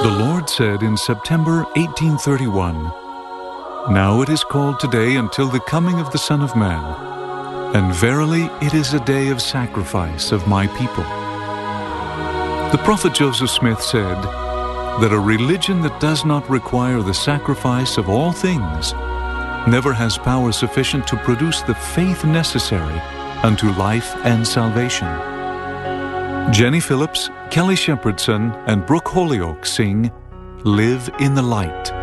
The Lord said in September 1831, "Now it is called today until the coming of the Son of Man, and verily it is a day of sacrifice of my people." The prophet Joseph Smith said that a religion that does not require the sacrifice of all things never has power sufficient to produce the faith necessary unto life and salvation. Jenny Phillips, Kelly Shepherdson, and Brooke Holyoke sing "Live in the Light."